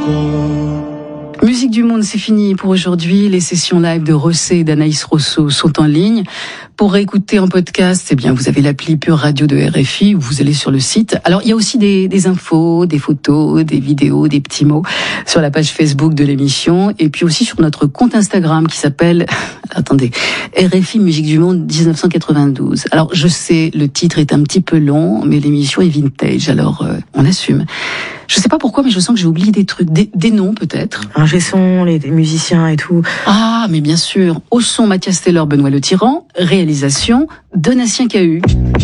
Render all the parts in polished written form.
Musique du monde, c'est fini pour aujourd'hui. Les sessions live de Rossé et d'Anaïs Rosso sont en ligne. Pour écouter en podcast, eh bien, vous avez l'appli Pure Radio de RFI ou vous allez sur le site. Alors, il y a aussi des infos, des photos, des vidéos, des petits mots sur la page Facebook de l'émission et puis aussi sur notre compte Instagram qui s'appelle, attendez, RFI Musique du Monde 1992. Alors, je sais, le titre est un petit peu long, mais l'émission est vintage, alors on assume. Je sais pas pourquoi, mais je sens que j'ai oublié des trucs, des noms peut-être. Ingé son, les musiciens et tout. Ah, mais bien sûr. Au son, Mathias Taylor, Benoît Le Tyran. Réalisation, Donatien Cahu.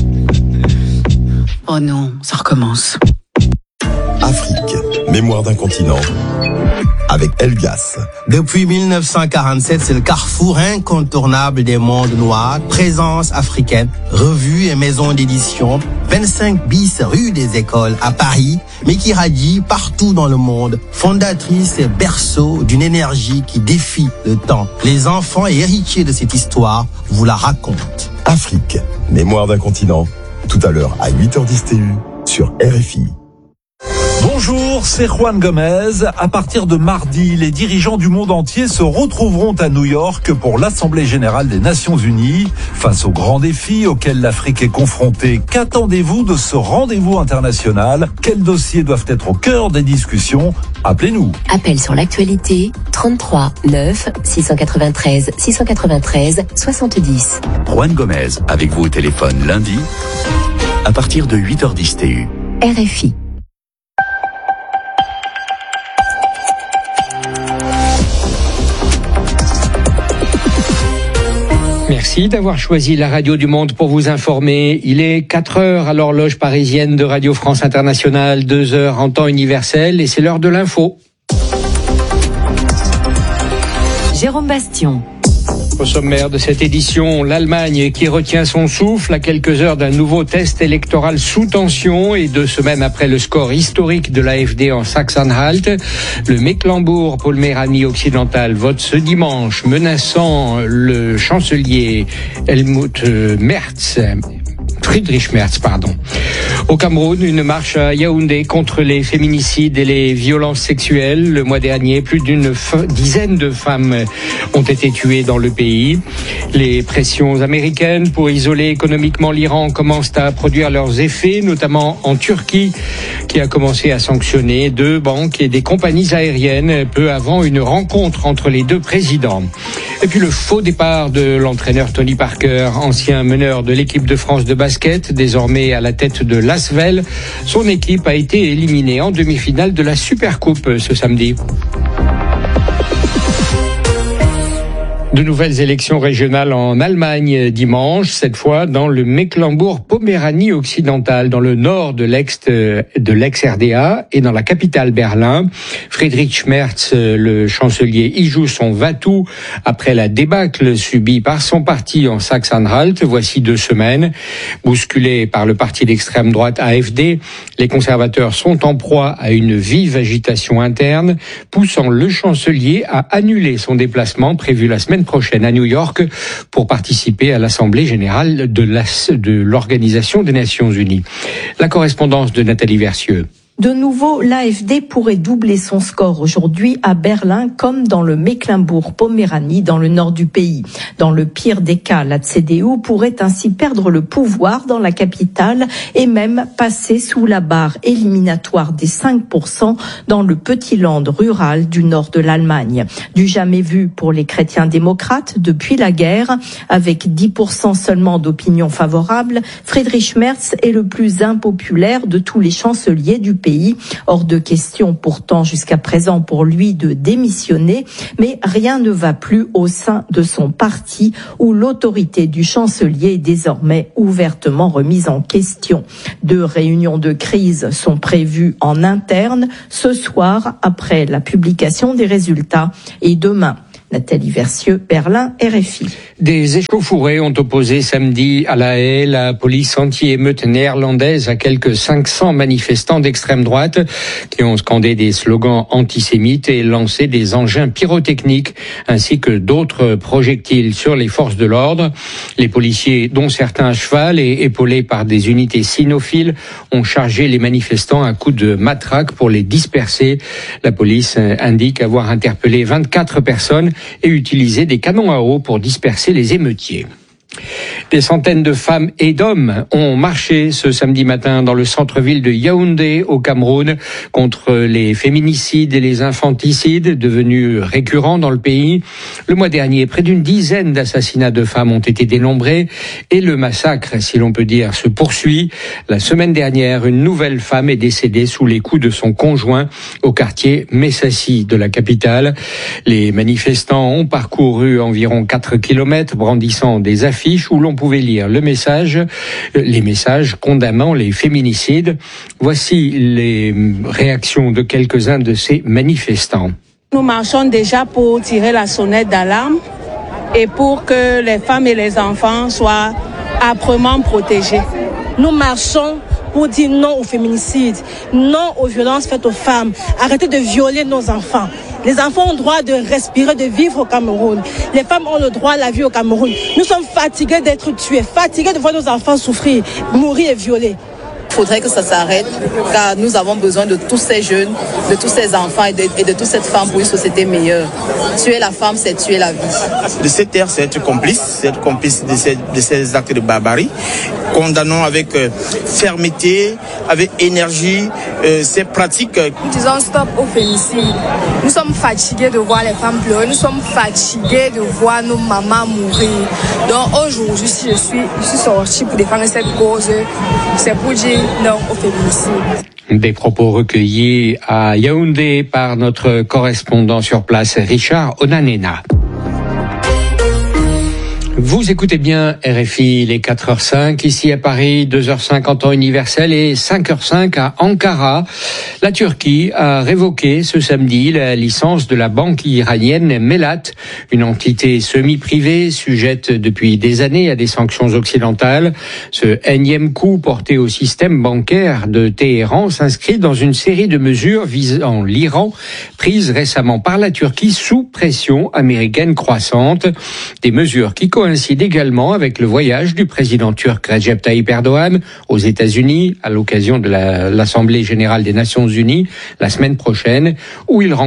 Oh non, ça recommence. Afrique, mémoire d'un continent. Avec Elgas. Depuis 1947, c'est le carrefour incontournable des mondes noirs. Présence africaine, revues et maisons d'édition. 25 bis rue des Écoles à Paris, mais qui radie partout dans le monde. Fondatrice et berceau d'une énergie qui défie le temps. Les enfants et héritiers de cette histoire vous la racontent. Afrique, mémoire d'un continent. Tout à l'heure à 8h10 TU sur RFI. Bonjour, c'est Juan Gomez. À partir de mardi, les dirigeants du monde entier se retrouveront à New York pour l'Assemblée générale des Nations Unies. Face aux grands défis auxquels l'Afrique est confrontée, qu'attendez-vous de ce rendez-vous international? Quels dossiers doivent être au cœur des discussions? Appelez-nous. Appel sur l'actualité 33 9 693 693 70. Juan Gomez avec vous au téléphone lundi à partir de 8h10 TU. RFI. Merci d'avoir choisi la radio du monde pour vous informer. Il est 4h à l'horloge parisienne de Radio France Internationale, 2h en temps universel et c'est l'heure de l'info. Jérôme Bastion. Au sommaire de cette édition, l'Allemagne qui retient son souffle à quelques heures d'un nouveau test électoral sous tension et 2 semaines après le score historique de l'AfD en Saxe-Anhalt. Le Mecklembourg-Poméranie occidental vote ce dimanche, menaçant le chancelier Friedrich Merz. Au Cameroun, une marche à Yaoundé contre les féminicides et les violences sexuelles. Le mois dernier, plus d'une dizaine de femmes ont été tuées dans le pays. Les pressions américaines pour isoler économiquement l'Iran commencent à produire leurs effets, notamment en Turquie, qui a commencé à sanctionner 2 banques et des compagnies aériennes peu avant une rencontre entre les 2 présidents. Et puis le faux départ de l'entraîneur Tony Parker, ancien meneur de l'équipe de France de basket, désormais à la tête de l'Asvel. Son équipe a été éliminée en demi-finale de la Supercoupe ce samedi. De nouvelles élections régionales en Allemagne dimanche, cette fois dans le Mecklembourg-Poméranie occidental, dans le nord de l'ex-RDA et dans la capitale Berlin. Friedrich Merz, le chancelier, y joue son va-tout après la débâcle subie par son parti en Saxe-Anhalt, voici 2 semaines. Bousculés par le parti d'extrême droite AfD, les conservateurs sont en proie à une vive agitation interne, poussant le chancelier à annuler son déplacement prévu la semaine prochaine à New York pour participer à l'Assemblée générale de l'Organisation des Nations Unies. La correspondance de Nathalie Versieux. De nouveau, l'AfD pourrait doubler son score aujourd'hui à Berlin comme dans le Mecklembourg-Poméranie dans le nord du pays. Dans le pire des cas, la CDU pourrait ainsi perdre le pouvoir dans la capitale et même passer sous la barre éliminatoire des 5% dans le petit land rural du nord de l'Allemagne. Du jamais vu pour les chrétiens démocrates depuis la guerre. Avec 10% seulement d'opinion favorable, Friedrich Merz est le plus impopulaire de tous les chanceliers du pays. Hors de question pourtant jusqu'à présent pour lui de démissionner, mais rien ne va plus au sein de son parti où l'autorité du chancelier est désormais ouvertement remise en question. 2 réunions de crise sont prévues en interne ce soir après la publication des résultats et demain. Nathalie Versieux, Berlin, RFI. Des échauffourées ont opposé samedi à La Haye la police anti-émeute néerlandaise à quelques 500 manifestants d'extrême droite qui ont scandé des slogans antisémites et lancé des engins pyrotechniques ainsi que d'autres projectiles sur les forces de l'ordre. Les policiers, dont certains à cheval et épaulés par des unités cynophiles, ont chargé les manifestants à coups de matraque pour les disperser. La police indique avoir interpellé 24 personnes et utilisé des canons à eau pour disperser les émeutiers. Des centaines de femmes et d'hommes ont marché ce samedi matin dans le centre-ville de Yaoundé au Cameroun contre les féminicides et les infanticides devenus récurrents dans le pays. Le mois dernier, près d'une dizaine d'assassinats de femmes ont été dénombrés et le massacre, si l'on peut dire, se poursuit. La semaine dernière, une nouvelle femme est décédée sous les coups de son conjoint au quartier Messassi de la capitale. Les manifestants ont parcouru environ 4 kilomètres brandissant des affiches où l'on pouvait lire les messages condamnant les féminicides. Voici les réactions de quelques-uns de ces manifestants. Nous marchons déjà pour tirer la sonnette d'alarme et pour que les femmes et les enfants soient âprement protégés. Nous marchons pour dire non au féminicide, non aux violences faites aux femmes. Arrêtez de violer nos enfants. Les enfants ont le droit de respirer, de vivre au Cameroun. Les femmes ont le droit à la vie au Cameroun. Nous sommes fatigués d'être tués, fatigués de voir nos enfants souffrir, mourir et violer. Il faudrait que ça s'arrête, car nous avons besoin de tous ces jeunes, de tous ces enfants et de toutes ces femmes pour une société meilleure. Tuer la femme, c'est tuer la vie. De cette terre, c'est être complice de ces actes de barbarie. Condamnons avec fermeté, avec énergie ces pratiques. Nous disons stop au féminicide. Nous sommes fatigués de voir les femmes pleurer, nous sommes fatigués de voir nos mamans mourir. Donc aujourd'hui, si je suis sortie pour défendre cette cause, c'est pour dire non au féminicide. Des propos recueillis à Yaoundé par notre correspondant sur place, Richard Onanena. Vous écoutez bien RFI, les 4h05, ici à Paris, 2h05 en temps universel et 5h05 à Ankara. La Turquie a révoqué ce samedi la licence de la banque iranienne Melat, une entité semi-privée sujette depuis des années à des sanctions occidentales. Ce énième coup porté au système bancaire de Téhéran s'inscrit dans une série de mesures visant l'Iran, prises récemment par la Turquie sous pression américaine croissante. Des mesures qui coïncident également avec le voyage du président turc Recep Tayyip Erdogan aux États-Unis à l'occasion de l'Assemblée générale des Nations Unies la semaine prochaine, où il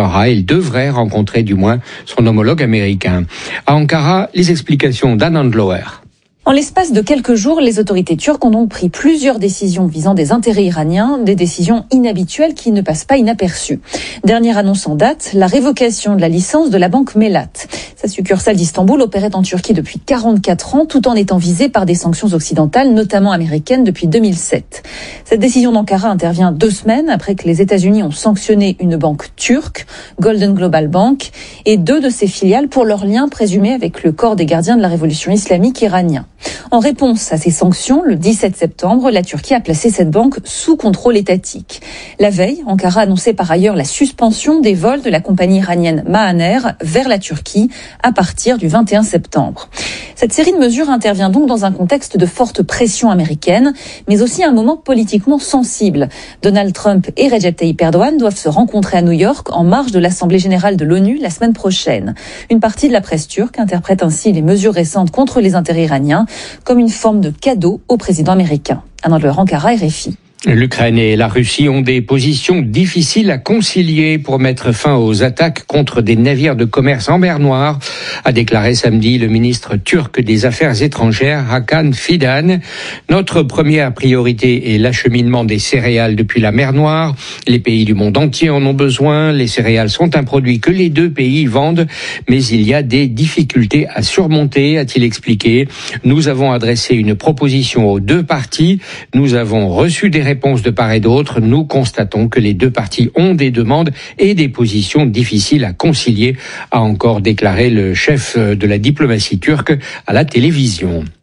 devrait rencontrer du moins son homologue américain. À Ankara, les explications d'Anand Loer. En l'espace de quelques jours, les autorités turques ont donc pris plusieurs décisions visant des intérêts iraniens, des décisions inhabituelles qui ne passent pas inaperçues. Dernière annonce en date, la révocation de la licence de la banque Melat. Sa succursale d'Istanbul opérait en Turquie depuis 44 ans, tout en étant visée par des sanctions occidentales, notamment américaines, depuis 2007. Cette décision d'Ankara intervient 2 semaines après que les États-Unis ont sanctionné une banque turque, Golden Global Bank, et 2 de ses filiales pour leurs liens présumés avec le corps des gardiens de la révolution islamique iranien. En réponse à ces sanctions, le 17 septembre, la Turquie a placé cette banque sous contrôle étatique. La veille, Ankara annonçait par ailleurs la suspension des vols de la compagnie iranienne Mahaner vers la Turquie à partir du 21 septembre. Cette série de mesures intervient donc dans un contexte de forte pression américaine, mais aussi un moment politiquement sensible. Donald Trump et Recep Tayyip Erdogan doivent se rencontrer à New York en marge de l'Assemblée générale de l'ONU la semaine prochaine. Une partie de la presse turque interprète ainsi les mesures récentes contre les intérêts iraniens comme une forme de cadeau au président américain. Anand Loer, Ankara, RFI. L'Ukraine et la Russie ont des positions difficiles à concilier pour mettre fin aux attaques contre des navires de commerce en mer Noire, a déclaré samedi le ministre turc des Affaires étrangères, Hakan Fidan. Notre première priorité est l'acheminement des céréales depuis la mer Noire. Les pays du monde entier en ont besoin. Les céréales sont un produit que les 2 pays vendent, mais il y a des difficultés à surmonter, a-t-il expliqué. Nous avons adressé une proposition aux 2 parties. Nous avons reçu des réponses de part et d'autre. Nous constatons que les 2 parties ont des demandes et des positions difficiles à concilier, a encore déclaré le chef de la diplomatie turque à la télévision.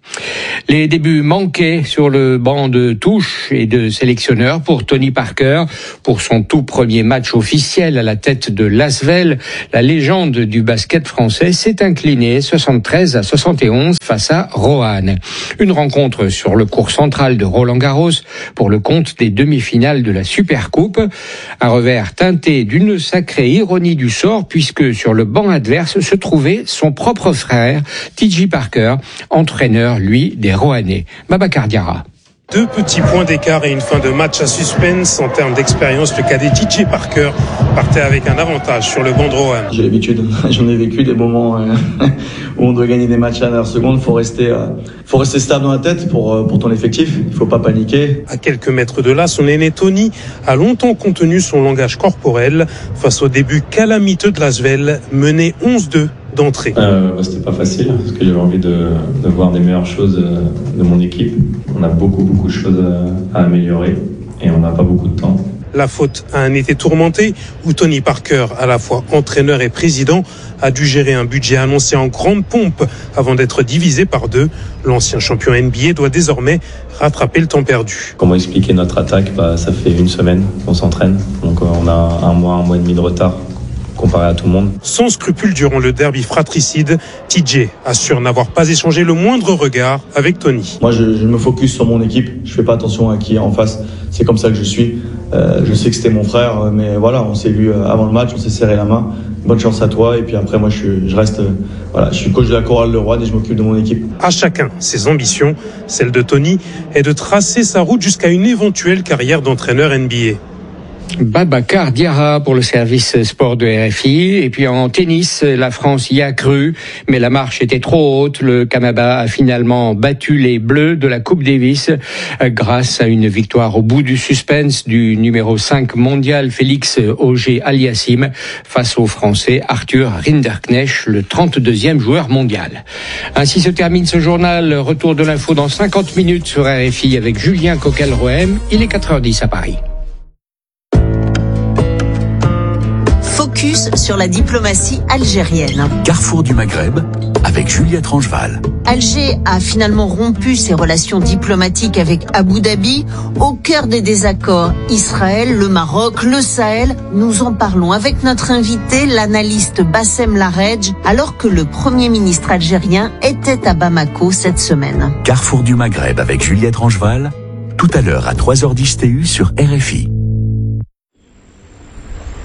Les débuts manqués sur le banc de touche et de sélectionneur pour Tony Parker. Pour son tout premier match officiel à la tête de l'Asvel, la légende du basket français s'est inclinée 73-71 face à Roanne. Une rencontre sur le court central de Roland-Garros pour le compte des demi-finales de la Supercoupe. Un revers teinté d'une sacrée ironie du sort puisque sur le banc adverse se trouvait son propre frère, TJ Parker, entraîneur, lui, des Roannais. Babacar Diarra. 2 petits points d'écart et une fin de match à suspense. En termes d'expérience, le cadet TJ Parker partait avec un avantage sur le banc de Roanne. J'ai l'habitude, j'en ai vécu des moments où on doit gagner des matchs à la dernière seconde. Faut rester stable dans la tête pour ton effectif. Il faut pas paniquer. À quelques mètres de là, son aîné Tony a longtemps contenu son langage corporel face au début calamiteux de l'Asvel, mené 11-2. d'entrée. C'était pas facile parce que j'avais envie de voir des meilleures choses de mon équipe. On a beaucoup de choses à améliorer et on n'a pas beaucoup de temps. La faute à un été tourmenté où Tony Parker, à la fois entraîneur et président, a dû gérer un budget annoncé en grande pompe avant d'être divisé par 2. L'ancien champion NBA doit désormais rattraper le temps perdu. Comment expliquer notre attaque ? Ça fait une semaine qu'on s'entraîne, donc on a un mois et demi de retard comparé à tout le monde. Sans scrupule durant le derby fratricide, TJ assure n'avoir pas échangé le moindre regard avec Tony. Moi, je me focus sur mon équipe. Je fais pas attention à qui est en face. C'est comme ça que je suis. Je sais que c'était mon frère, mais voilà, on s'est vu avant le match, on s'est serré la main. Bonne chance à toi. Et puis après, moi, je reste, je suis coach de la chorale de Roanne et je m'occupe de mon équipe. À chacun ses ambitions. Celle de Tony est de tracer sa route jusqu'à une éventuelle carrière d'entraîneur NBA. Babacar Diarra pour le service sport de RFI. Et puis en tennis, la France y a cru, mais la marche était trop haute. Le Canada a finalement battu les Bleus de la Coupe Davis grâce à une victoire au bout du suspense du numéro 5 mondial Félix Auger-Aliassime face au Français Arthur Rinderknecht, le 32e joueur mondial. Ainsi se termine ce journal. Retour de l'info dans 50 minutes sur RFI avec Julien Coquel-Rohem. Il est 4h10 à Paris. Focus sur la diplomatie algérienne. Carrefour du Maghreb avec Juliette Rangeval. Alger a finalement rompu ses relations diplomatiques avec Abu Dhabi. Au cœur des désaccords, Israël, le Maroc, le Sahel. Nous en parlons avec notre invité, l'analyste Bassem Laredj, alors que le Premier ministre algérien était à Bamako cette semaine. Carrefour du Maghreb avec Juliette Rangeval, tout à l'heure à 3h10 TU sur RFI.